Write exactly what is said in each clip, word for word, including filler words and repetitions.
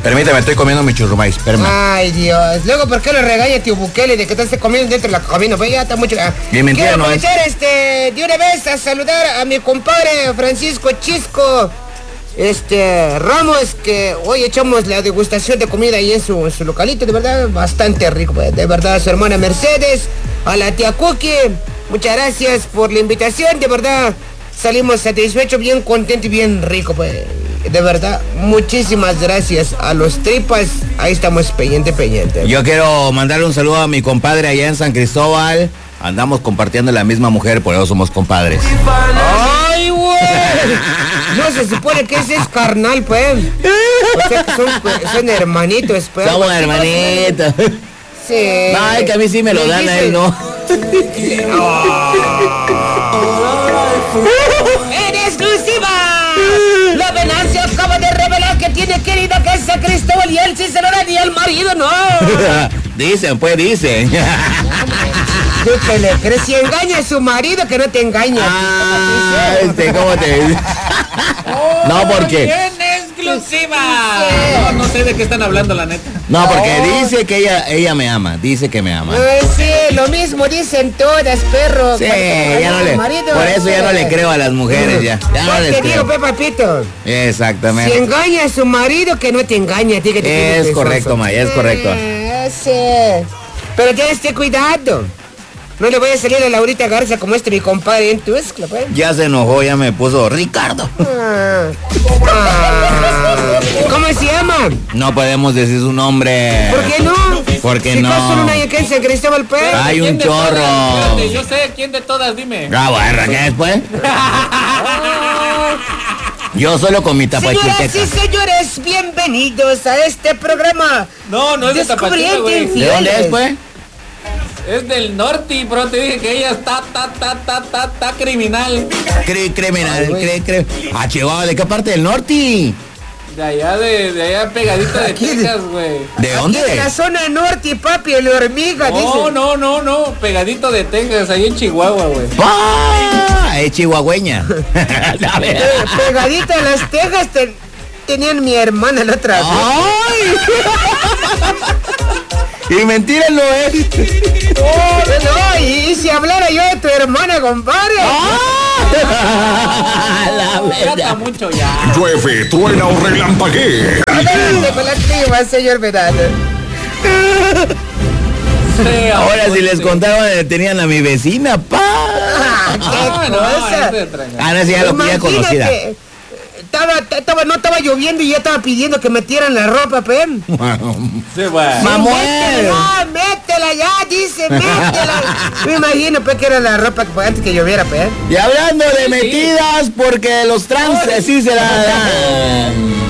Permítame, estoy comiendo mi churrumais, espérame. Ay, Dios. Luego, ¿por qué lo regaña tío Bukele de que estás comiendo dentro de la cabina? Pues ya está mucho... Bien, mentira, Quiero no es. aprovechar este, de una vez a saludar a mi compadre Francisco Chisco este Ramos, que hoy echamos la degustación de comida ahí en su, en su localito, de verdad, bastante rico, pues, de verdad, a su hermana Mercedes, a la tía Cookie, muchas gracias por la invitación, de verdad, salimos satisfechos, bien contentos y bien rico, pues, de verdad, muchísimas gracias a los tripas, ahí estamos pendiente, pendiente. Yo quiero mandarle un saludo a mi compadre allá en San Cristóbal. Andamos compartiendo la misma mujer, por eso somos compadres. ¡Ay, güey! No, se supone que ese es carnal, pues. O sea, que son, son hermanitos, pues. Somos hermanitos. Sí. Ay, que a mí sí me lo dan, a él no. ¡En exclusiva! La Venancio acaba de revelar que tiene querida que es San Cristóbal y él sí se lo da ni al marido, ¿no? Dicen, pues dicen. ¿Qué le crees? Si engaña a su marido, que no te engaña. Ah, este, ¿cómo te Oh, no, porque... ¡En exclusiva! No, no sé de qué están hablando, la neta. No, porque dice que ella ella me ama, dice que me ama. Pues sí, lo mismo dicen todas, perro. Sí, ya no le, marido, por eso ya no le creo a las mujeres, ya. Ya no les te digo, creo. pe, papito. Si Exactamente. engaña a su marido, que no te engañe a ti, que te Es correcto, Maya, es correcto. Ah, sí. Pero tienes que cuidado. No le voy a salir a Laurita Garza como este mi compadre en Tuxtla, pues. Ya se enojó, ya me puso Ricardo. Ah. Ah. ¿Cómo se llama? No podemos decir su nombre. ¿Por qué no? Porque si no. solo una acá en San Cristóbal, pues. Hay un ¿Quién de chorro. todas? Espérate, yo sé quién de todas, dime. Ah, bueno, ¿qué después? Yo solo con mi Señoras y tapachulteca. señores, bienvenidos a este programa. No, no es de Tapachula, Descubriendo güey. infieles. ¿De dónde es, pues? Es del norte, pero te dije que ella está, ta, ta, ta, ta, ta criminal. Cri criminal, Ay, güey. cri cri. Ah, Chihuahua, ¿de qué parte del norte? De allá, de, de allá pegadito de Aquí de- Texas, güey. ¿De Aquí en la dónde? zona norte, papi, el hormiga, No, dice. no, no, no, pegadito de Texas, ahí en Chihuahua, güey. ¡Ah! Es chihuahueña. A ver. Eh, pegadito a las tejas te- tenían mi hermana la otra vez. ¡Ay! Y mentira no es. Oh, no, y, y si hablara yo de tu hermana, compadre. ¡Ah! La Ya está verdad. mucho ya. Llueve, truena o relampaguea. Adelante con la clima, señor Vedano. Sí, Ahora si les sí. contaba donde tenían a mi vecina, pa. Ah, qué Ah, no, cosa. ese de tranca. Ah, no, sí, ya lo pilla conocida. Imagínate, Estaba, estaba, no estaba lloviendo y ya estaba pidiendo que metieran la ropa, pen. Sí, güey. Mamuel. Métela, métela ya, dice, métela. Me imagino, pues, que era la ropa que fue antes que lloviera, pues. Y hablando de metidas, porque los trans sí se la dan.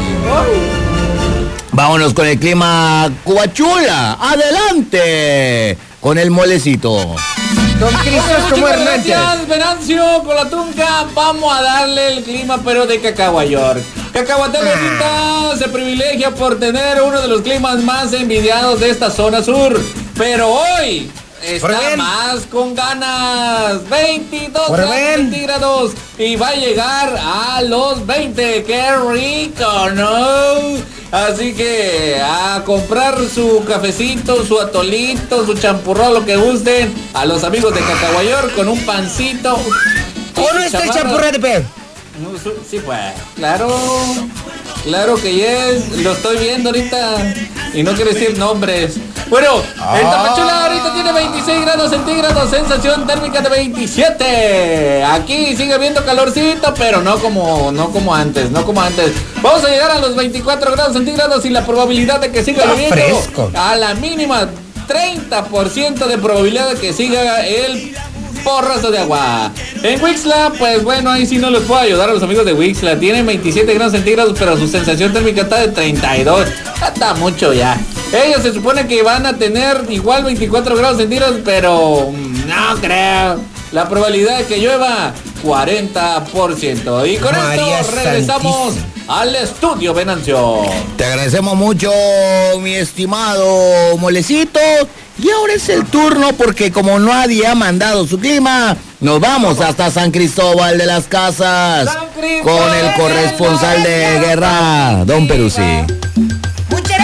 Vámonos con el clima Cubachula. Adelante con el molecito. Don Crisóstomo Hernández. Gracias, Venancio, con la tunca. Vamos a darle el clima, pero de Cacahuayork. Cacahuatenecita se privilegia por tener uno de los climas más envidiados de esta zona sur. Pero hoy está Rubén. más con ganas. veintidós Rubén. grados centígrados. Y va a llegar a los veinte. ¡Qué rico, no! Así que a comprar su cafecito, su atolito, su champurrón, lo que gusten, a los amigos de Cacahuayork con un pancito. ¿O no está el champurrado de pe? Sí, pues, claro, claro que yes, lo estoy viendo ahorita y no quiero decir nombres. Bueno, el Tapachula ahorita tiene veintiséis grados centígrados, sensación térmica de veintisiete. Aquí sigue viendo calorcito, pero no como, no como antes, no como antes. Vamos a llegar a los veinticuatro grados centígrados y la probabilidad de que siga Está lloviendo fresco. a la mínima treinta por ciento de probabilidad de que siga el porrazo de agua. En Wixla, pues bueno, ahí sí no les puedo ayudar a los amigos de Wixla. Tienen veintisiete grados centígrados, pero su sensación térmica está de treinta y dos. Ya está mucho ya. Ellos se supone que van a tener igual veinticuatro grados centígrados, pero mm, no creo. La probabilidad de que llueva, cuarenta por ciento. Y con María esto regresamos Santísima. al estudio Venancio. Te agradecemos mucho, mi estimado molecito. Y ahora es el turno porque como nadie ha mandado su clima, nos vamos hasta San Cristóbal de las Casas San Cristóbal con el corresponsal de guerra, don Peruzzi. Muchas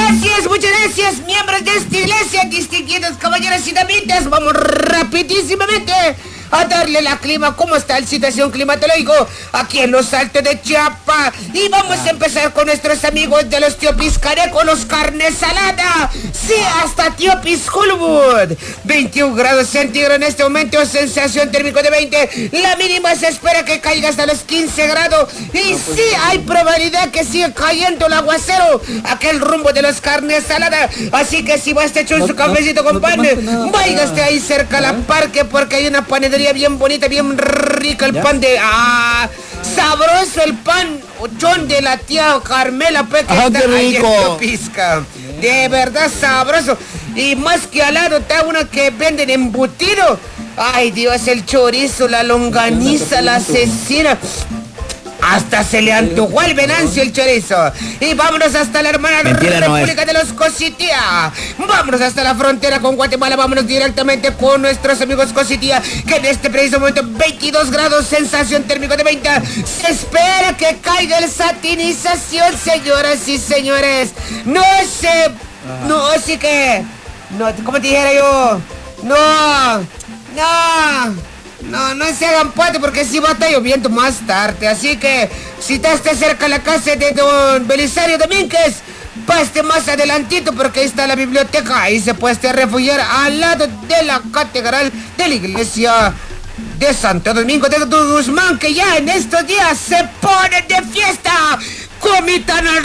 Gracias, miembros de esta iglesia, distinguidos caballeros y damitas. Vamos rapidísimamente a darle la clima, cómo está la situación climatológica aquí en los Altos de Chiapas. Y vamos a empezar con nuestros amigos de los Tiopis Careco, los carne salada. Sí, hasta Tiopis Hollywood. veintiún grados centígrados en este momento, sensación térmica de veinte. La mínima se espera que caiga hasta los quince grados. Y sí, hay probabilidad que siga cayendo el aguacero, aquel rumbo de los carnes saladas. Así que si va a estar hecho en su cafecito con pan, váyase ahí cerca a la parque, porque hay una panadería bien bonita, bien rica el ¿Ya? pan de... ¡Ah! Sabroso el pan ochón de la tía Carmela, pues, que ¡Ah, está qué rico! Pisca. De verdad sabroso. Y más que al lado está uno que venden embutido. Ay, Dios, el chorizo, la longaniza, la cecina. Hasta se le antojó el Venancio el chorizo. Y vámonos hasta la hermana Mentira, República no de los Cositía. Vámonos hasta la frontera con Guatemala. Vámonos directamente con nuestros amigos Cositía, que en este preciso momento veintidós grados, sensación térmica de veinte. Se espera que caiga el satinización, señoras y señores. No sé, no, así que, no, como te dijera yo, no, no. No, no se hagan parte porque si va a estar lloviendo más tarde. Así que si estás cerca de la casa de don Belisario Domínguez, paste más adelantito porque ahí está la biblioteca. Ahí se puede refugiar al lado de la catedral de la iglesia de Santo Domingo de Guzmán, que ya en estos días se pone de fiesta. Comitan al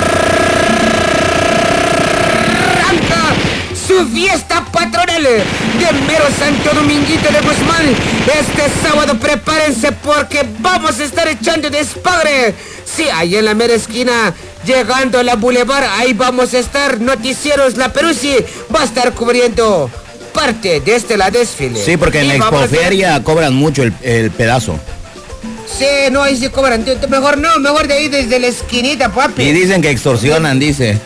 su fiesta patronal de mero Santo Dominguito de Guzmán. Este sábado prepárense porque vamos a estar echando despadre. Sí, ahí en la mera esquina, llegando a la Boulevard, ahí vamos a estar. Noticieros La Peruzzi va a estar cubriendo parte de este la desfile. Sí, porque en la expoferia a... cobran mucho el, el pedazo. Sí, no, ahí sí cobran. Mejor no, mejor de ahí desde la esquinita, papi. Y dicen que extorsionan, dice.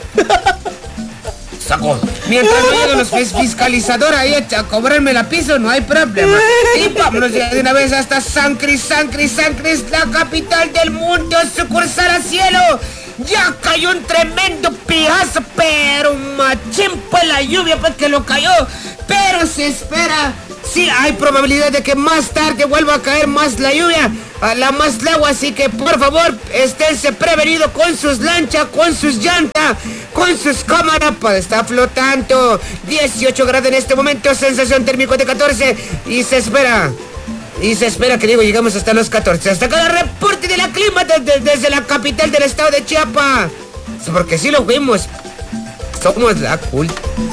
Saco. Mientras no lleguen los fiscalizadores ahí a cobrarme la piso, no hay problema. Y vámonos ya de una vez hasta San Cris, San Cris, San Cris, la capital del mundo, sucursal a cielo. Ya cayó un tremendo pijazo, pero machín pues la lluvia pues que lo cayó. Pero se espera, sí hay probabilidad de que más tarde vuelva a caer más la lluvia, a la más el agua, así que por favor esténse prevenidos con sus lanchas, con sus llantas, con sus cámaras para estar flotando. dieciocho grados en este momento, sensación térmica de catorce y se espera. Y se espera que digo, llegamos hasta los catorce. Hasta acá el reporte de la clima desde, desde la capital del estado de Chiapas. Porque si lo fuimos. Somos la cool.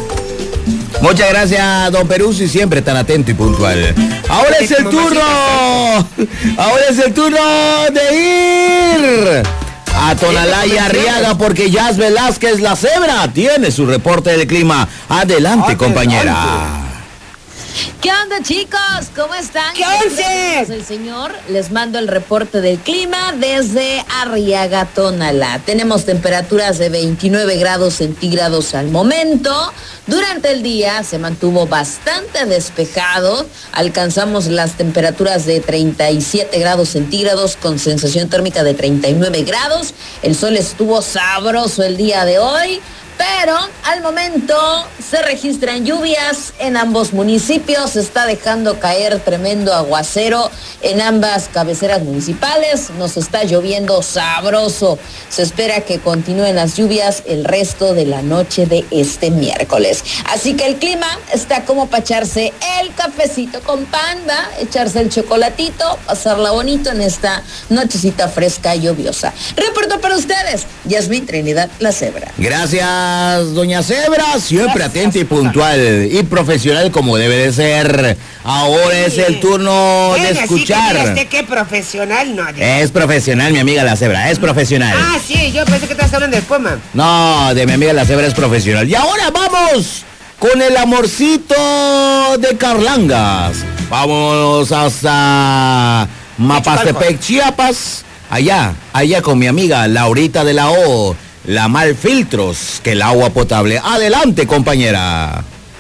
Muchas gracias, don Peruzzi, siempre tan atento y puntual. Ahora es el turno. Ahora es el turno de ir a Tonalá y Arriaga porque Jazz Velázquez, la cebra, tiene su reporte del clima. Adelante, compañera. ¿Qué onda, chicos? ¿Cómo están? ¿Qué haces? Soy el señor. Les mando el reporte del clima desde Arriaga, Tonalá. Tenemos temperaturas de veintinueve grados centígrados al momento. Durante el día se mantuvo bastante despejado. Alcanzamos las temperaturas de treinta y siete grados centígrados con sensación térmica de treinta y nueve grados. El sol estuvo sabroso el día de hoy. Pero al momento se registran lluvias en ambos municipios, se está dejando caer tremendo aguacero en ambas cabeceras municipales, nos está lloviendo sabroso. Se espera que continúen las lluvias el resto de la noche de este miércoles. Así que el clima está como para echarse el cafecito con panda, echarse el chocolatito, pasarla bonito en esta nochecita fresca y lluviosa. Reporto para ustedes, Yasmín Trinidad, la cebra. Gracias, doña Cebra, siempre Gracias, atenta y puntual y profesional como debe de ser. Ahora sí. Es el turno bueno, de escuchar. Sí, que ¿qué profesional? No, es profesional, mi amiga la Cebra, es profesional. Ah, sí, yo pensé que estabas hablando del poema. No, de mi amiga la Cebra es profesional. Y ahora vamos con el amorcito de Carlangas. Vamos hasta Mapastepec, Chiapas. Allá, allá con mi amiga Laurita de la O. La Malfiltros, que el agua potable. Adelante, compañera.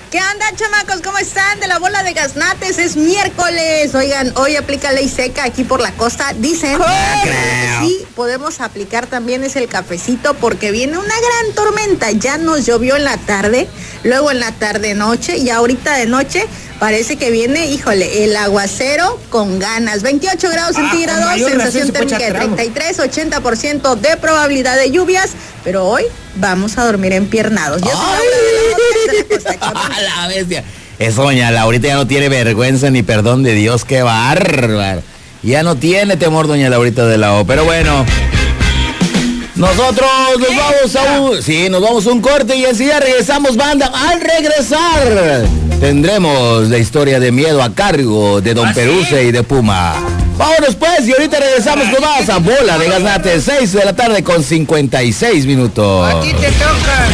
¿Qué onda, chamacos? ¿Cómo están? De la bola de gaznates, es miércoles. Oigan, hoy aplica ley seca aquí por la costa. Dicen que sí podemos aplicar también es el cafecito porque viene una gran tormenta. Ya nos llovió en la tarde, luego en la tarde-noche y ahorita de noche parece que viene, híjole, el aguacero con ganas. veintiocho grados Ah, centígrados, con mayor sensación razón se puede térmica de echar tramo. treinta y tres, ochenta por ciento de probabilidad de lluvias, pero hoy vamos a dormir empiernados. Yo soy Laura de la Mota, de la Costa Chapina. ¡A la bestia! Eso, doña Laurita ya no tiene vergüenza ni perdón de Dios, qué bárbaro. Ya no tiene temor doña Laurita de la O. Pero bueno, nosotros nos vamos a un... Sí, nos vamos a un corte y enseguida regresamos, banda. Al regresar tendremos la historia de miedo a cargo de Don ¿Ah, Peruce sí? y de Puma. Vámonos pues y ahorita regresamos con más a Bola de Gaznate, seis de la tarde con cincuenta y seis minutos. A ti te toca.